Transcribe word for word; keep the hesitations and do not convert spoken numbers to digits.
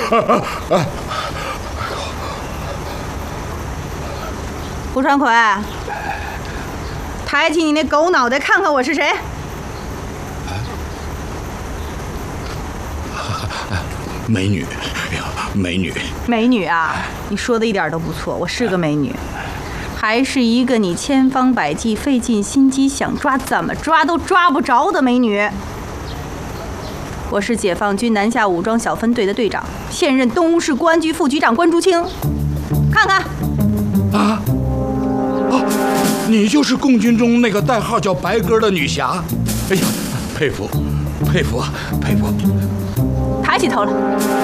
胡传奎，抬起你那狗脑袋，看看我是谁。 美女，哎呀，美女， 美女啊！你说的一点都不错，我是个美女，还是一个你千方百计费尽心机想抓怎么抓都抓不着的美女。我是解放军南下武装小分队的队长，现任东吴市公安局副局长关竹清。看看， 啊，哦，你就是共军中那个代号叫白鸽的女侠。哎呀，佩服，佩服啊，佩服！ 抬起头来。